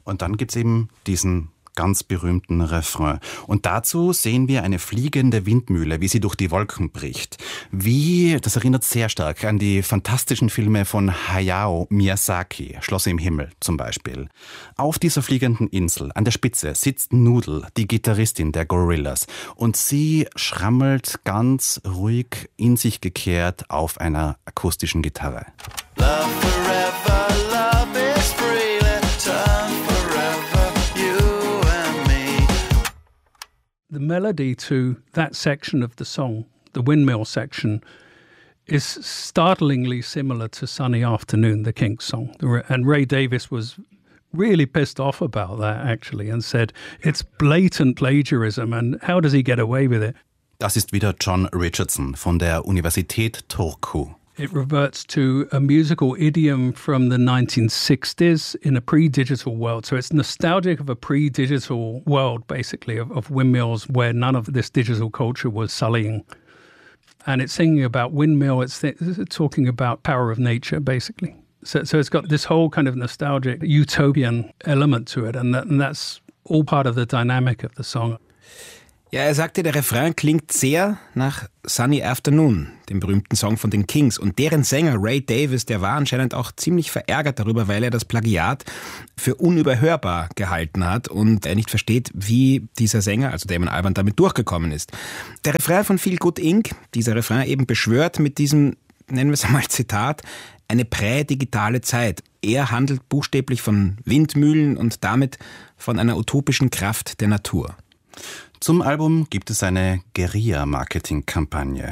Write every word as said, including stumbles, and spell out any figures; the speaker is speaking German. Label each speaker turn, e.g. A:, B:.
A: Und dann gibt's eben diesen ganz berühmten Refrain. Und dazu sehen wir eine fliegende Windmühle, wie sie durch die Wolken bricht. Wie, das erinnert sehr stark an die fantastischen Filme von Hayao Miyazaki, Schloss im Himmel zum Beispiel. Auf dieser fliegenden Insel, an der Spitze, sitzt Noodle, die Gitarristin der Gorillaz. Und sie schrammelt ganz ruhig in sich gekehrt auf einer akustischen Gitarre.
B: Love forever, love is free, let's turn forever, you and me.
C: The melody to that section of the song, the windmill section, is startlingly similar to Sunny Afternoon, the Kinks song. And Ray Davies was really pissed off about that, actually, and said, it's blatant plagiarism, and how does he get away with it?
A: Das ist wieder John Richardson von der Universität Turku.
C: It reverts to a musical idiom from the nineteen sixties in a pre-digital world. So it's nostalgic of a pre-digital world, basically, of, of windmills where none of this digital culture was sullying. And it's singing about windmill, it's, th- it's talking about power of nature, basically. So, so it's got this whole kind of nostalgic, utopian element to it, and, that, and that's all part of the dynamic of the song.
D: Ja, er sagte, der Refrain klingt sehr nach Sunny Afternoon, dem berühmten Song von den Kinks. Und deren Sänger Ray Davies, der war anscheinend auch ziemlich verärgert darüber, weil er das Plagiat für unüberhörbar gehalten hat und er nicht versteht, wie dieser Sänger, also Damon Albarn, damit durchgekommen ist. Der Refrain von Feel Good Incorporated, dieser Refrain eben beschwört mit diesem, nennen wir es einmal Zitat, eine prädigitale Zeit. Er handelt buchstäblich von Windmühlen und damit von einer utopischen Kraft der Natur.
A: Zum Album gibt es eine Guerilla-Marketing-Kampagne.